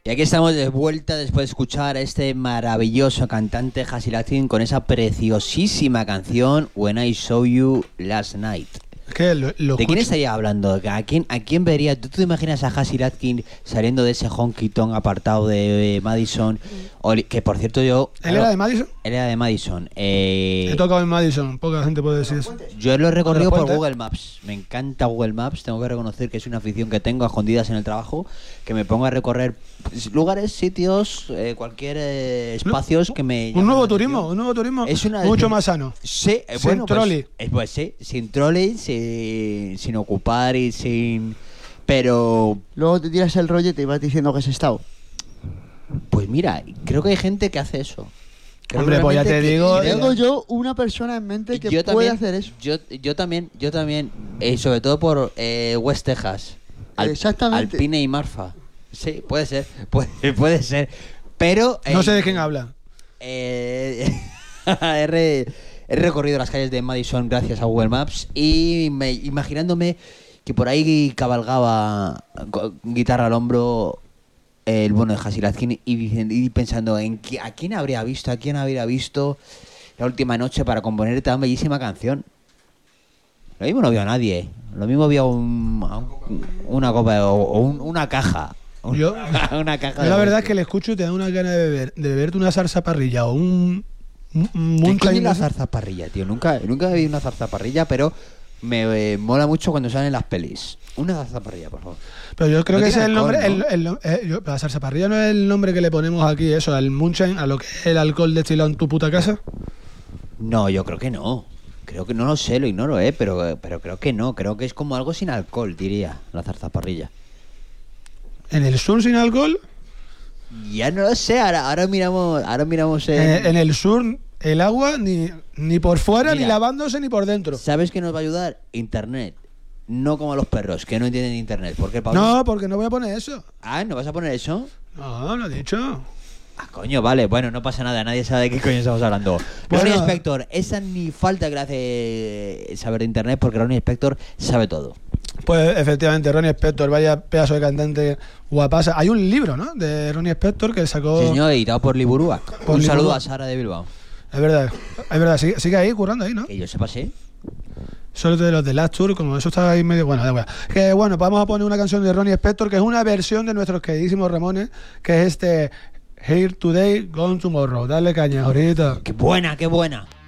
Y aquí estamos de vuelta después de escuchar a este maravilloso cantante Hasil Akin con esa preciosísima canción When I Saw You Last Night. Es que ¿De quién estaría hablando? ¿A quién vería? ¿Tú te imaginas a Hasil Akin saliendo de ese honky tonk apartado de Madison? Que por cierto yo... ¿Él era de Madison? Él era de Madison. He tocado en Madison, poca gente puede decir eso. Yo lo he recorrido por Google Maps. Me encanta Google Maps. Tengo que reconocer que es una afición que tengo a escondidas en el trabajo, que me pongo a recorrer lugares, sitios, cualquier espacios que me... Un nuevo turismo es mucho más sano. Sí, sin trolley. Pues sí, sin trolley, sin ocupar y sin... Pero... Luego te tiras el rollo y te vas diciendo que has estado. Pues mira, creo que hay gente que hace eso. Hombre, pues ya te digo... Tengo yo una persona en mente que puede hacer eso. Yo también, sobre todo por West Texas. Exactamente. Alpine y Marfa. Sí, puede ser, puede ser. Pero... no sé de quién habla. He recorrido las calles de Madison gracias a Google Maps y imaginándome que por ahí cabalgaba con guitarra al hombro el bueno de Hasil Akin y pensando a quién habría visto la última noche para componer tan bellísima canción. Lo mismo no vio a nadie. Lo mismo vio una copa o una caja. Una caja. La verdad es que le escucho y te da una gana de beberte una zarzaparrilla o un ¿Qué coño es la zarzaparrilla, tío? Nunca he visto una zarzaparrilla, pero me mola mucho cuando salen las pelis. Una zarzaparrilla, por favor. Pero yo creo que ese es el nombre. ¿no? La zarzaparrilla no es el nombre que le ponemos aquí, eso, al moonshine, a lo que es el alcohol destilado en tu puta casa. No, yo creo que no. Creo que no lo sé, lo ignoro, pero creo que no. Creo que es como algo sin alcohol, diría, la zarzaparrilla. ¿En el sur sin alcohol? Ya no lo sé, ahora miramos en el sur el agua ni por fuera, mira, ni lavándose ni por dentro. ¿Sabes qué nos va a ayudar? Internet. No como los perros, que no entienden internet. ¿Por qué, Pablo? No, porque no voy a poner eso. Ah, ¿no vas a poner eso? No, lo he dicho. Ah, coño, vale, bueno, no pasa nada, nadie sabe de qué coño estamos hablando. Bueno, Ronnie Spector, esa ni falta que le hace saber de internet porque Ronnie Spector sabe todo. Pues efectivamente, Ronnie Spector, vaya pedazo de cantante guapasa. Hay un libro, ¿no?, de Ronnie Spector que sacó... Sí, señor, editado por Liburúa. Un saludo a Sara de Bilbao. Es verdad, sigue ahí, currando ahí, ¿no? Que yo sepa, sí. Solo de los de Last Tour, como eso está ahí medio... Bueno, da igual. Que bueno, vamos a poner una canción de Ronnie Spector que es una versión de nuestros queridísimos Ramones, que es Here Today, Gone Tomorrow. Dale caña, ahorita. ¡Qué buena, qué buena!